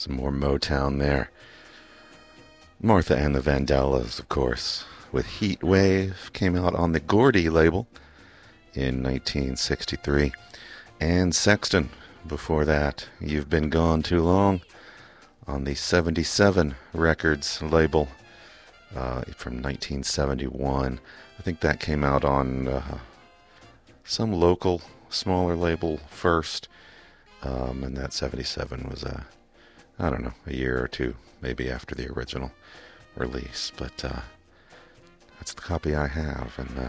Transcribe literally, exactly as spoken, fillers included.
Some more Motown there. Martha and the Vandellas, of course, with Heat Wave, came out on the Gordy label in nineteen sixty-three. And Sexton, before that, You've Been Gone Too Long, on the seventy-seven Records label uh, from nineteen seventy-one. I think that came out on uh, some local, smaller label first, um, and that seventy-seven was, a, I don't know, a year or two, maybe after the original release, but uh, that's the copy I have, and uh,